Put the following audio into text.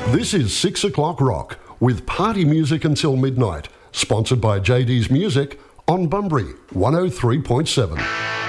This is 6 o'clock rock with party music until midnight, sponsored by JD's Music on Bunbury 103.7.